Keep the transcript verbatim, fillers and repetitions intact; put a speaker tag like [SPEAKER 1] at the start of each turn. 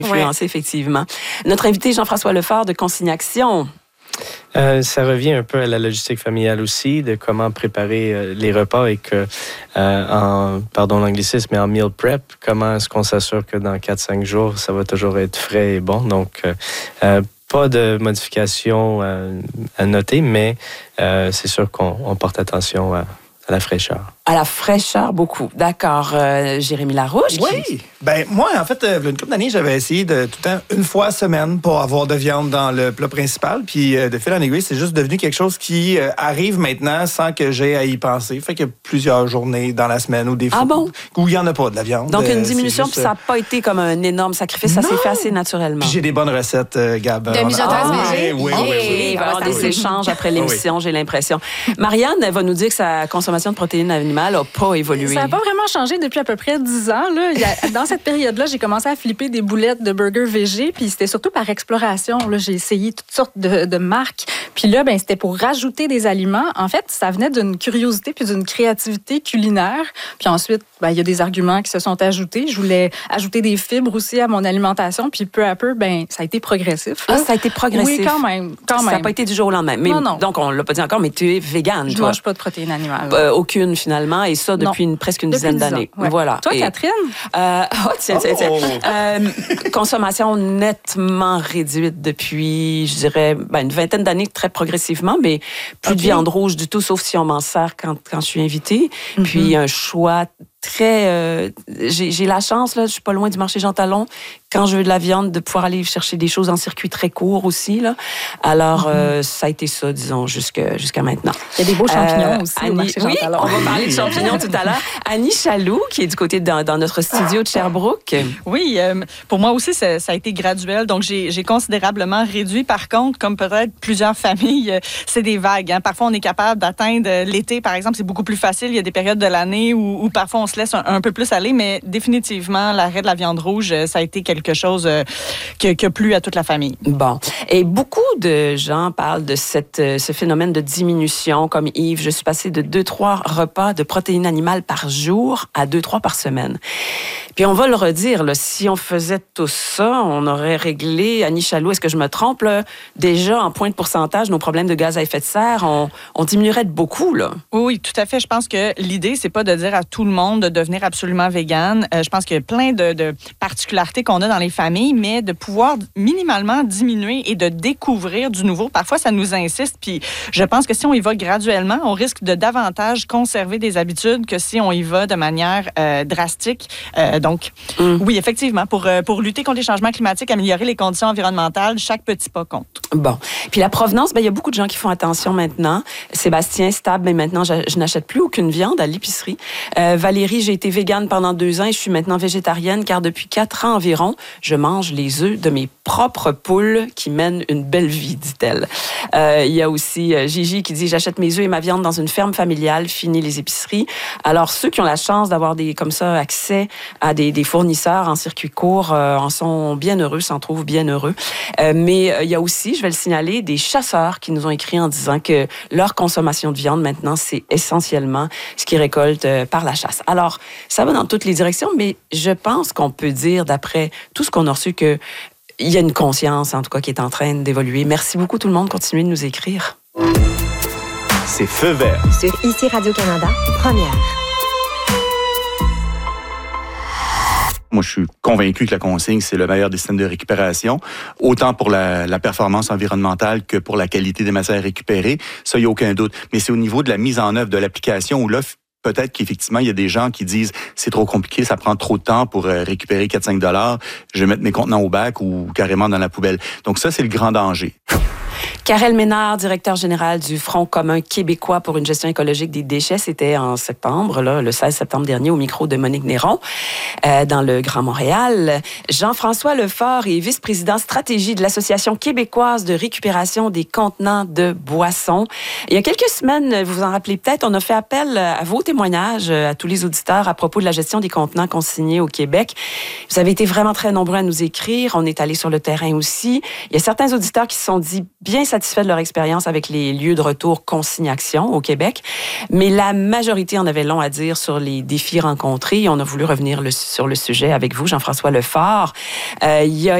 [SPEAKER 1] influencer, ouais. effectivement. Notre invité, Jean-François Lefort de Consignation.
[SPEAKER 2] Euh, ça revient un peu à la logistique familiale aussi, de comment préparer euh, les repas et que, euh, en, pardon l'anglicisme, mais en meal prep, comment est-ce qu'on s'assure que dans quatre à cinq jours, ça va toujours être frais et bon. Donc, euh, euh, pas de modification euh, à noter, mais euh, c'est sûr qu'on on porte attention à, à la fraîcheur.
[SPEAKER 1] À la fraîcheur, beaucoup. D'accord. Euh, Jérémy Larouche?
[SPEAKER 3] Oui. Qui... Ben moi, en fait, euh, une couple d'années, j'avais essayé de tout le temps, une fois semaine, pour avoir de viande dans le plat principal. Puis euh, de fil en aiguille, c'est juste devenu quelque chose qui euh, arrive maintenant sans que j'aie à y penser. Fait qu'il y a plusieurs journées dans la semaine ou des fois
[SPEAKER 1] ah bon?
[SPEAKER 3] où il n'y en a pas de la viande.
[SPEAKER 1] Donc une diminution, puis juste... ça n'a pas été comme un énorme sacrifice. Ça non. s'est fait assez naturellement.
[SPEAKER 3] Puis j'ai des bonnes recettes, euh, Gab.
[SPEAKER 4] De mijotage
[SPEAKER 1] ah,
[SPEAKER 4] végé?
[SPEAKER 1] Oui, oui, oui. oui. Il va y avoir des échanges après l'émission, oui. j'ai l'impression. Marianne, elle va nous dire que sa consommation de protéines animales n'a pas évolué.
[SPEAKER 5] Ça n'a pas vraiment changé depuis à peu près dix ans. Là. Il y a, dans cette période-là, j'ai commencé à flipper des boulettes de burgers végé, puis c'était surtout par exploration. Là. J'ai essayé toutes sortes de, de marques. Puis là, ben, c'était pour rajouter des aliments. En fait, ça venait d'une curiosité puis d'une créativité culinaire. Puis ensuite, ben, il y a des arguments qui se sont ajoutés. Je voulais ajouter des fibres aussi à mon alimentation, puis peu à peu, ben, ça a été progressif. Là.
[SPEAKER 1] Ah, ça a été progressif?
[SPEAKER 5] Oui, quand même. Quand
[SPEAKER 1] ça
[SPEAKER 5] même.
[SPEAKER 1] n'a pas été du jour au lendemain. Mais,
[SPEAKER 5] non, non.
[SPEAKER 1] Donc, on ne l'a pas dit encore, mais tu es végane,
[SPEAKER 5] Je
[SPEAKER 1] toi.
[SPEAKER 5] ne mange pas de protéines animales.
[SPEAKER 1] Euh, aucune, finalement, et ça depuis une, presque une
[SPEAKER 5] depuis
[SPEAKER 1] dizaine d'années.
[SPEAKER 5] Ouais.
[SPEAKER 1] Voilà.
[SPEAKER 5] Toi,
[SPEAKER 1] et,
[SPEAKER 5] Catherine?
[SPEAKER 1] Euh, oh, tiens, tiens, tiens.
[SPEAKER 3] Oh.
[SPEAKER 1] Euh, consommation nettement réduite depuis, je dirais, ben, une vingtaine d'années, très progressivement, mais plus okay. de viande rouge du tout, sauf si on m'en sert quand, quand je suis invitée. Mm-hmm. Puis un choix très... Euh, j'ai, j'ai la chance, là, je suis pas loin du marché Jean Talon, quand je veux de la viande, de pouvoir aller chercher des choses en circuit très court aussi. Là. Alors, mm-hmm. euh, ça a été ça, disons, jusqu'à, jusqu'à maintenant.
[SPEAKER 5] Il y a des beaux champignons euh, aussi
[SPEAKER 1] Annie,
[SPEAKER 5] au marché Jean
[SPEAKER 1] oui,
[SPEAKER 5] Talon.
[SPEAKER 1] On va parler de champignons tout à l'heure. Annie Chaloux, qui est du côté de, dans, dans notre studio de Sherbrooke.
[SPEAKER 6] Oui, euh, pour moi aussi, ça, ça a été graduel. Donc, j'ai, j'ai considérablement réduit. Par contre, comme peut-être plusieurs familles, euh, c'est des vagues. Hein. Parfois, on est capable d'atteindre l'été, par exemple, c'est beaucoup plus facile. Il y a des périodes de l'année où, où parfois, on se laisse un, un peu plus aller, mais définitivement, l'arrêt de la viande rouge, ça a été quelque chose euh, qui, qui a plu à toute la famille.
[SPEAKER 1] Bon. Et beaucoup de gens parlent de cette, ce phénomène de diminution. Comme Yves, je suis passée de deux trois repas de protéines animales par jour à deux trois par semaine. Puis on va le redire, là, si on faisait tout ça, on aurait réglé, Annie Chaloux, est-ce que je me trompe, là, déjà en point de pourcentage, nos problèmes de gaz à effet de serre, on, on diminuerait de beaucoup, là.
[SPEAKER 6] Oui, tout à fait. Je pense que l'idée, c'est pas de dire à tout le monde de devenir absolument végane. Euh, je pense qu'il y a plein de, de particularités qu'on a dans les familles, mais de pouvoir minimalement diminuer et de découvrir du nouveau. Parfois, ça nous insiste, puis je pense que si on y va graduellement, on risque de davantage conserver des habitudes que si on y va de manière euh, drastique. Euh, donc, mm. oui, effectivement, pour, euh, pour lutter contre les changements climatiques, améliorer les conditions environnementales, chaque petit pas compte.
[SPEAKER 1] Bon. Puis la provenance, ben, il y a beaucoup de gens qui font attention maintenant. Sébastien, stable, mais maintenant, je, je n'achète plus aucune viande à l'épicerie. Euh, Valérie, j'ai été végane pendant deux ans et je suis maintenant végétarienne car depuis quatre ans environ, je mange les œufs de mes propres poules qui mènent une belle vie, dit-elle. Euh, il y a aussi euh, Gigi qui dit « J'achète mes œufs et ma viande dans une ferme familiale, fini les épiceries. » Alors, ceux qui ont la chance d'avoir des comme ça accès à des, des fournisseurs en circuit court euh, en sont bien heureux, s'en trouvent bien heureux. Euh, mais euh, il y a aussi, je vais le signaler, des chasseurs qui nous ont écrit en disant que leur consommation de viande maintenant, c'est essentiellement ce qu'ils récoltent euh, par la chasse. Alors, ça va dans toutes les directions, mais je pense qu'on peut dire, d'après tout ce qu'on a reçu, que il y a une conscience, en tout cas, qui est en train d'évoluer. Merci beaucoup, tout le monde. Continuez de nous écrire.
[SPEAKER 7] C'est Feu vert.
[SPEAKER 8] Sur Ici Radio-Canada, première.
[SPEAKER 9] Moi, je suis convaincu que la consigne, c'est le meilleur des systèmes de récupération, autant pour la, la performance environnementale que pour la qualité des matières récupérées. Ça, il n'y a aucun doute. Mais c'est au niveau de la mise en œuvre de l'application où là, peut-être qu'effectivement, il y a des gens qui disent c'est trop compliqué, ça prend trop de temps pour euh, récupérer quatre à cinq dollars, je vais mettre mes contenants au bac ou carrément dans la poubelle. Donc ça, c'est le grand danger.
[SPEAKER 1] Karel Ménard, directeur général du Front commun québécois pour une gestion écologique des déchets, c'était en septembre, là, le seize septembre dernier, au micro de Monique Néron, euh, dans le Grand Montréal. Jean-François Lefort est vice-président stratégie de l'Association québécoise de récupération des contenants de boissons. Il y a quelques semaines, vous vous en rappelez peut-être, on a fait appel à vos témoignages, à tous les auditeurs, à propos de la gestion des contenants consignés au Québec. Vous avez été vraiment très nombreux à nous écrire. On est allé sur le terrain aussi. Il y a certains auditeurs qui se sont dit bien satisfaits satisfaits de leur expérience avec les lieux de retour consignation au Québec. Mais la majorité en avait long à dire sur les défis rencontrés. On a voulu revenir le, sur le sujet avec vous, Jean-François Lefort. Euh, il y a